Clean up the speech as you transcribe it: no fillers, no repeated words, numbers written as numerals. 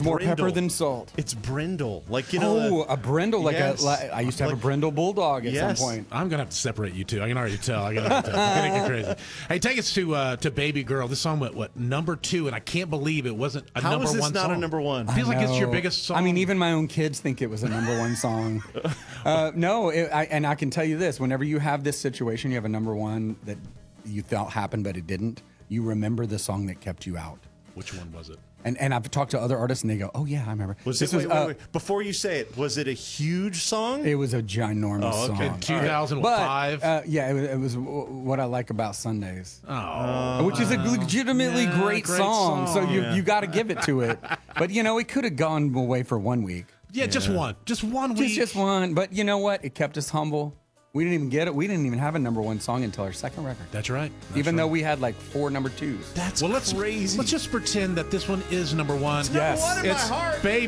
more brindle. pepper than salt. It's brindle. Like, you know. A brindle. I used to have a brindle bulldog at some point. I'm going to have to separate you two. I can already tell. I'm going to get crazy. Hey, take us to Baby Girl. This song went, number 2, and I can't believe it wasn't a number 1 song. How is this not a number 1? Feels like it's your biggest song. I mean, even my own kids think it was a number 1 song. No, and I can tell you this. Whenever you have this situation, you have a number 1 that you thought happened, but it didn't. You remember the song that kept you out. Which one was it? And I've talked to other artists, and they go, "Oh yeah, I remember." Wait. Before you say it, was it a huge song? It was a ginormous song. In 2005? But, yeah, it was What I Like About Sundays. Which is a legitimately great song. So you got to give it to it. But, it could have gone away for 1 week. Yeah, just one. Just 1 week. Just one. But you know what? It kept us humble. We didn't even get it. We didn't even have a number 1 song until our second record. That's right. Even though we had like 4 number 2s. That's crazy. Let's just pretend that this one is number 1. It's number 1 in my heart. Baby